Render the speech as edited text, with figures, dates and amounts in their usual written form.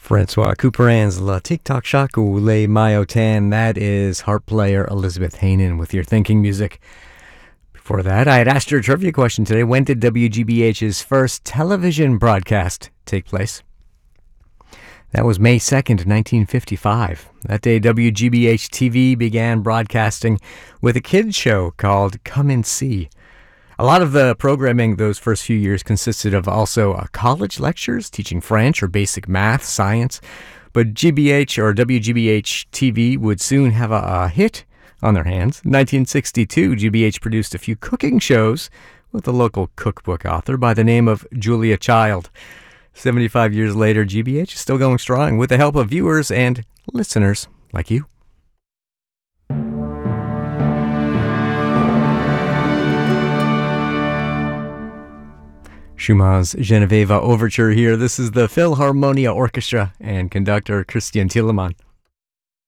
Francois Couperin's La Tic Tac Shack ou Les Maillotin. That is harp player Elizabeth Hainan with your thinking music. Before that, I had asked her a trivia question today. When did WGBH's first television broadcast take place? That was May 2nd, 1955. That day, WGBH TV began broadcasting with a kids show called Come and See. A lot of the programming those first few years consisted of also college lectures teaching French or basic math, science. But GBH or WGBH TV would soon have a hit on their hands. In 1962, GBH produced a few cooking shows with a local cookbook author by the name of Julia Child. 75 years later, GBH is still going strong with the help of viewers and listeners like you. Schumann's Genoveva Overture here. This is the Philharmonia Orchestra and conductor Christian Thielemann.